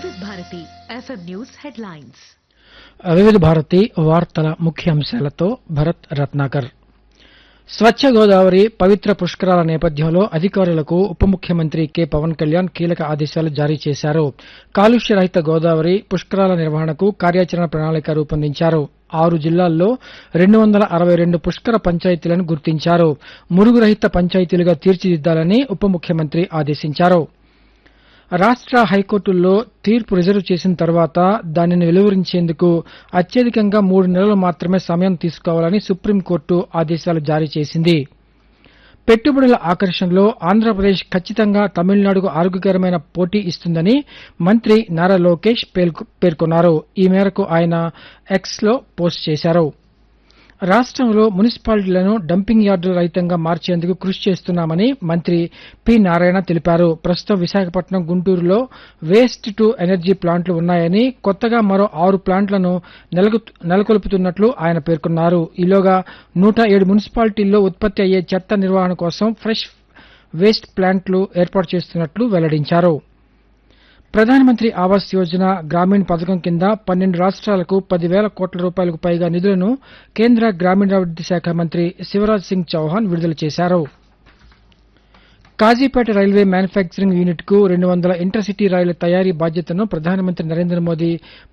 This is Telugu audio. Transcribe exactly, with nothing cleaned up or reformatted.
వివిధ భారతి ఎఫ్ఎం న్యూస్ హెడ్లైన్స్. వివిధ భారతి వార్తల ముఖ్యాంశాలతో భరత్ రత్నాకర్. స్వచ్ఛ గోదావరి పవిత్ర పుష్కరాల నేపథ్యంలో అధికారులకు ఉప ముఖ్యమంత్రి కె పవన్ కళ్యాణ్ కీలక ఆదేశాలు జారీ చేశారు. కాలుష్య రహిత గోదావరి పుష్కరాల నిర్వహణకు కార్యాచరణ ప్రణాళిక రూపొందించారు. ఆరు జిల్లాల్లో రెండు వందల అరవై రెండు పుష్కర పంచాయతీలను గుర్తించారు. మురుగు రహిత పంచాయతీలుగా తీర్చిదిద్దాలని ఉప ముఖ్యమంత్రి ఆదేశించారు. రాష్ట హైకోర్టుల్లో తీర్పు రిజర్వ్ చేసిన తర్వాత దానిని వెలువరించేందుకు అత్యధికంగా మూడు నెలలు మాత్రమే సమయం తీసుకోవాలని సుప్రీంకోర్టు ఆదేశాలు జారీ చేసింది. పెట్టుబడుల ఆకర్షణలో ఆంధ్రప్రదేశ్ ఖచ్చితంగా తమిళనాడుకు ఆరోగ్యకరమైన పోటీ ఇస్తుందని మంత్రి నారా లోకేష్ పేర్కొన్నారు. ఈ మేరకు ఆయన ఎక్స్ లో పోస్ట్ చేశారు. రాష్టంలో మున్సిపాలిటీలను డంపింగ్ యార్డుల రహితంగా మార్చేందుకు కృషి చేస్తున్నామని మంత్రి పి నారాయణ తెలిపారు. ప్రస్తుతం విశాఖపట్నం, గుంటూరులో వేస్ట్ టు ఎనర్జీ ప్లాంట్లు ఉన్నాయని, కొత్తగా మరో ఆరు ప్లాంట్లను నెలకొల్పుతున్నట్లు ఆయన పేర్కొన్నారు. ఈలోగా నూట ఏడు మున్సిపాలిటీల్లో ఉత్పత్తి అయ్యే చెత్త నిర్వహణ కోసం ఫ్రెష్ వేస్ట్ ప్లాంట్లు ఏర్పాటు చేస్తున్నట్లు వెల్లడించారు. ప్రధానమంత్రి ఆవాస్ యోజన గ్రామీణ్ పథకం కింద పన్నెండు రాష్ట్రాలకు పదివేల కోట్ల రూపాయలకు పైగా నిధులను కేంద్ర గ్రామీణాభివృద్ది శాఖ మంత్రి శివరాజ్ సింగ్ చౌహాన్ విడుదల చేశారు. కాజీపేట రైల్వే మ్యానుఫ్యాక్చరింగ్ యూనిట్ కు రెండు వందల ఇంటర్సిటీ రైళ్ల తయారీ బాధ్యతను ప్రధానమంత్రి నరేంద్ర మోదీ